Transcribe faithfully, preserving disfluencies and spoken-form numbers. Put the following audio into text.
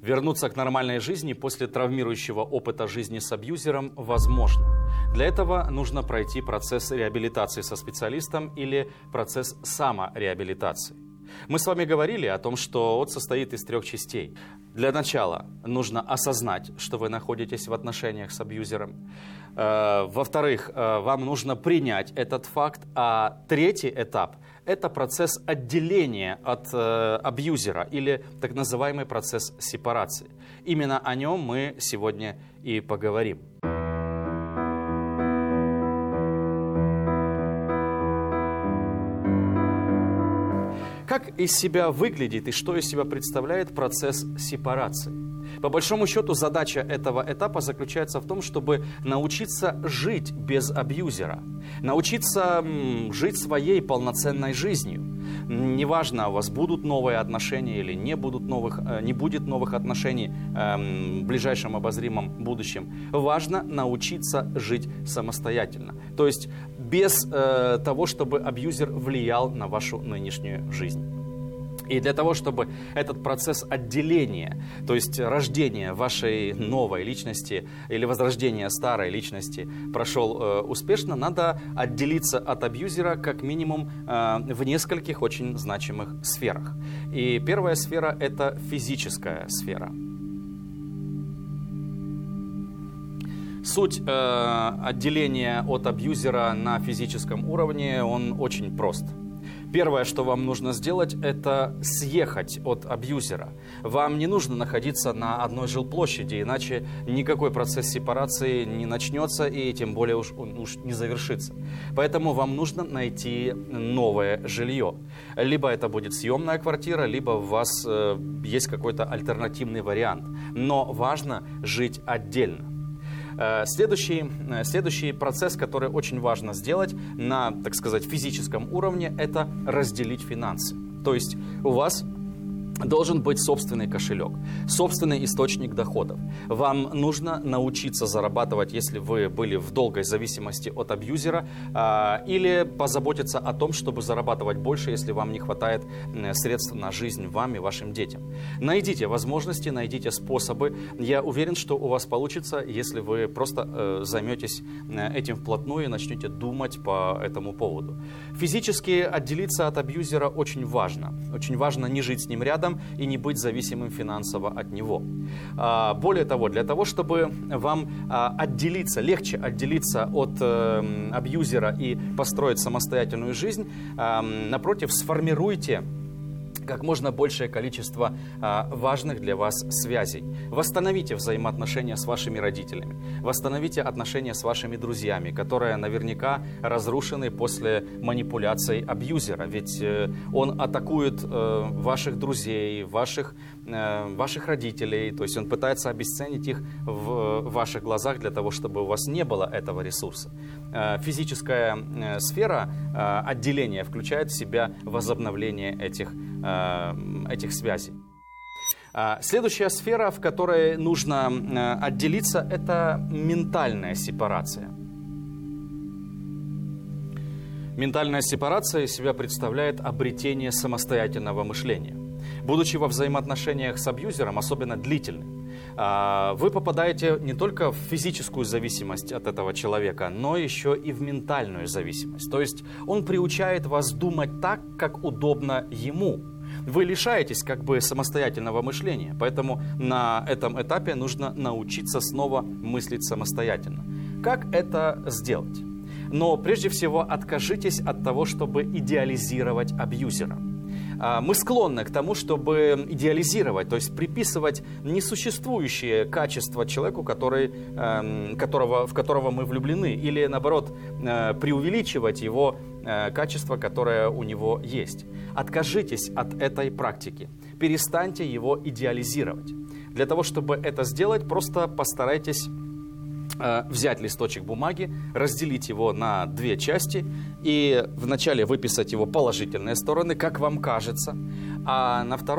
Вернуться к нормальной жизни после травмирующего опыта жизни с абьюзером возможно. Для этого нужно пройти процесс реабилитации со специалистом или процесс самореабилитации. Мы с вами говорили о том, что он состоит из трех частей. Для начала нужно осознать, что вы находитесь в отношениях с абьюзером. Во-вторых, вам нужно принять этот факт. А третий этап – это процесс отделения от абьюзера или так называемый процесс сепарации. Именно о нем мы сегодня и поговорим. Как из себя выглядит и что из себя представляет процесс сепарации? По большому счету, задача этого этапа заключается в том, чтобы научиться жить без абьюзера, научиться м, жить своей полноценной жизнью. Неважно, у вас будут новые отношения или не, будут новых, э, не будет новых отношений э, в ближайшем обозримом будущем. Важно научиться жить самостоятельно. То есть без э, того, чтобы абьюзер влиял на вашу нынешнюю жизнь. И для того, чтобы этот процесс отделения, то есть рождения вашей новой личности или возрождения старой личности прошел э, успешно, надо отделиться от абьюзера как минимум э, в нескольких очень значимых сферах. И первая сфера – это физическая сфера. Суть э, отделения от абьюзера на физическом уровне, он очень прост. Первое, что вам нужно сделать, это съехать от абьюзера. Вам не нужно находиться на одной жилплощади, иначе никакой процесс сепарации не начнется и тем более уж, уж не завершится. Поэтому вам нужно найти новое жилье. Либо это будет съемная квартира, либо у вас э, есть какой-то альтернативный вариант. Но важно жить отдельно. Следующий, следующий процесс, который очень важно сделать на, так сказать, физическом уровне, это разделить финансы. То есть у вас должен быть собственный кошелек, собственный источник доходов. Вам нужно научиться зарабатывать, если вы были в долгой зависимости от абьюзера, или позаботиться о том, чтобы зарабатывать больше, если вам не хватает средств на жизнь вам и вашим детям. Найдите возможности, найдите способы. Я уверен, что у вас получится, если вы просто займетесь этим вплотную и начнете думать по этому поводу. Физически отделиться от абьюзера очень важно. Очень важно не жить с ним рядом и не быть зависимым финансово от него. Более того, для того, чтобы вам отделиться, легче отделиться от абьюзера и построить самостоятельную жизнь, напротив, сформируйте как можно большее количество а, важных для вас связей. Восстановите взаимоотношения с вашими родителями. Восстановите отношения с вашими друзьями, которые наверняка разрушены после манипуляций абьюзера. Ведь э, он атакует э, ваших друзей, ваших, э, ваших родителей. То есть он пытается обесценить их в, в ваших глазах для того, чтобы у вас не было этого ресурса. Э, физическая э, сфера э, отделения включает в себя возобновление этих этих связей. Следующая сфера, в которой нужно отделиться, это ментальная сепарация. Ментальная сепарация из себя представляет обретение самостоятельного мышления. Будучи во взаимоотношениях с абьюзером, особенно длительным, вы попадаете не только в физическую зависимость от этого человека, но еще и в ментальную зависимость. То есть он приучает вас думать так, как удобно ему. Вы лишаетесь как бы самостоятельного мышления, поэтому на этом этапе нужно научиться снова мыслить самостоятельно. Как это сделать? Но прежде всего откажитесь от того, чтобы идеализировать абьюзера. Мы склонны к тому, чтобы идеализировать, то есть приписывать несуществующие качества человеку, который, которого, в которого мы влюблены, или наоборот преувеличивать его качества, которое у него есть. Откажитесь от этой практики, перестаньте его идеализировать. Для того, чтобы это сделать, просто постарайтесь взять листочек бумаги, разделить его на две части и вначале выписать его положительные стороны, как вам кажется, а на второй